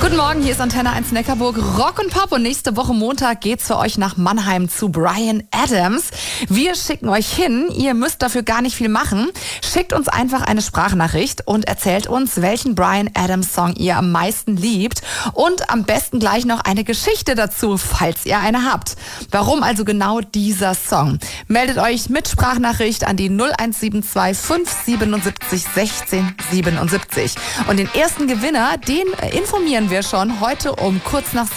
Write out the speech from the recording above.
Guten Morgen, hier ist Antenne 1 Neckarburg, Rock und Pop und nächste Woche Montag geht's für euch nach Mannheim zu Bryan Adams. Wir schicken euch hin, ihr müsst dafür gar nicht viel machen. Schickt uns einfach eine Sprachnachricht und erzählt uns, welchen Bryan Adams Song ihr am meisten liebt und am besten gleich noch eine Geschichte dazu, falls ihr eine habt. Warum also genau dieser Song? Meldet euch mit Sprachnachricht an die 0172 577 16 77 und den ersten Gewinner, den informieren wir schon heute um kurz nach 7.